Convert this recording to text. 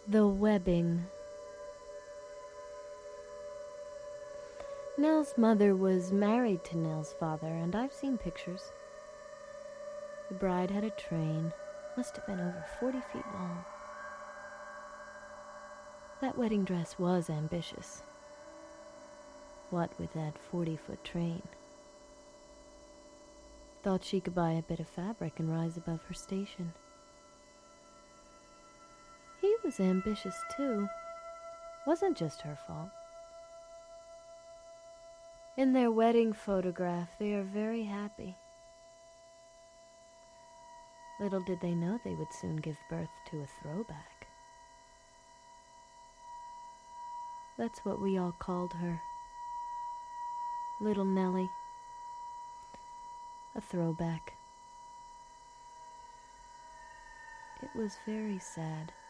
The webbing. Nell's mother was married to Nell's father, and I've seen pictures. The bride had a train, must have been over 40 feet long. That wedding dress was ambitious. What with that 40-foot train? Thought she could buy a bit of fabric and rise above her station. He was ambitious too. Wasn't just her fault. In their wedding photograph, they are very happy. Little did they know they would soon give birth to a throwback. That's what we all called her. Little Nellie. A throwback. It was very sad.